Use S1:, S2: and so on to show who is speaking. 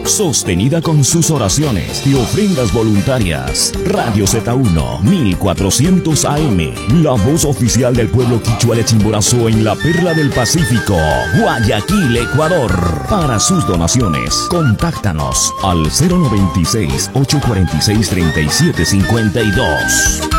S1: sostenida con sus oraciones y ofrendas voluntarias. Radio Z1 1400 AM, la voz oficial del pueblo quichua de Chimborazo en la perla del Pacífico, Guayaquil, Ecuador. Para sus donaciones, contáctanos al 096-846-3752.